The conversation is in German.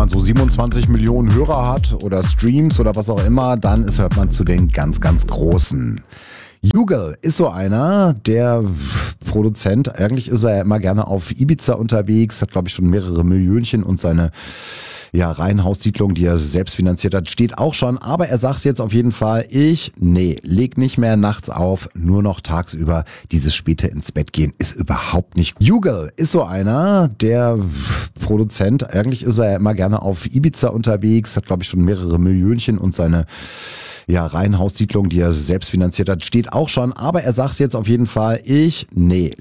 man so 27 Millionen Hörer hat oder Streams oder was auch immer, dann hört man zu den ganz, ganz Großen. Jugal ist so einer, der Produzent, eigentlich ist er ja immer gerne auf Ibiza unterwegs, hat glaube ich schon mehrere Millionchen und seine Reihenhaussiedlung, die er selbst finanziert hat, steht auch schon. Aber er sagt jetzt auf jeden Fall, leg nicht mehr nachts auf, nur noch tagsüber. Dieses späte ins Bett gehen ist überhaupt nicht gut. Jugal ist so einer, der Produzent, eigentlich ist er ja immer gerne auf Ibiza unterwegs, hat glaube ich schon mehrere Millionchen und seine Reihenhaussiedlung, die er selbst finanziert hat, steht auch schon. Aber er sagt jetzt auf jeden Fall,